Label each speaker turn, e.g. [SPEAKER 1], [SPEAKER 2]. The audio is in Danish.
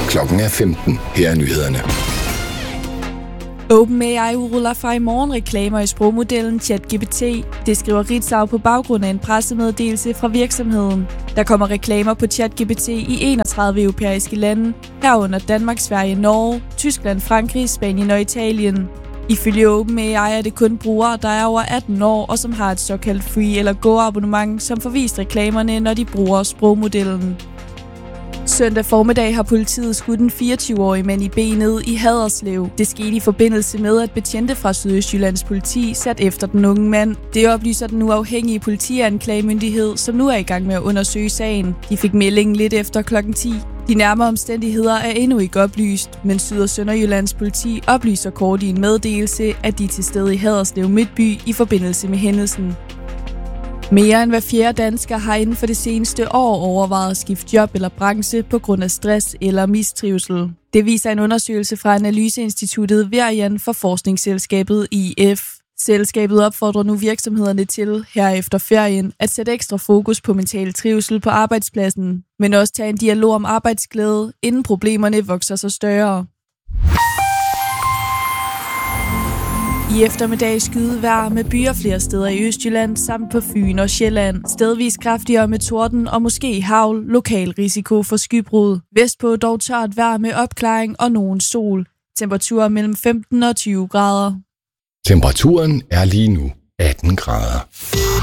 [SPEAKER 1] Klokken er 15. Her er nyhederne.
[SPEAKER 2] OpenAI udruller fra i morgen reklamer i sprogmodellen ChatGPT. Det skriver Ritzau på baggrund af en pressemeddelelse fra virksomheden. Der kommer reklamer på ChatGPT i 31 europæiske lande, herunder Danmark, Sverige, Norge, Tyskland, Frankrig, Spanien og Italien. Ifølge OpenAI er det kun brugere, der er over 18 år og som har et såkaldt free- eller go-abonnement, som får vist reklamerne, når de bruger sprogmodellen. Søndag formiddag har politiet skudt en 24-årig mand i benet i Haderslev. Det skete i forbindelse med, at betjente fra Sydøstjyllands politi sat efter den unge mand. Det oplyser den uafhængige politianklagemyndighed, som nu er i gang med at undersøge sagen. De fik meldingen lidt efter klokken 10. De nærmere omstændigheder er endnu ikke oplyst, men Syd- og Sønderjyllands politi oplyser kort i en meddelelse, at de er til stede i Haderslev Midtby i forbindelse med hændelsen. Mere end hver fjerde dansker har inden for det seneste år overvejet at skifte job eller branche på grund af stress eller mistrivsel. Det viser en undersøgelse fra analyseinstituttet Verian for forskningsselskabet IF. Selskabet opfordrer nu virksomhederne til, her efter ferien, at sætte ekstra fokus på mental trivsel på arbejdspladsen, men også tage en dialog om arbejdsglæde, inden problemerne vokser sig større. I eftermiddag skydevejr med byer flere steder i Østjylland samt på Fyn og Sjælland. Stedvis kraftigere med torden og måske hagl, lokal risiko for skybrud. Vestpå dog tørt vejr med opklaring og nogen sol. Temperaturer mellem 15 og 20 grader.
[SPEAKER 1] Temperaturen er lige nu 18 grader.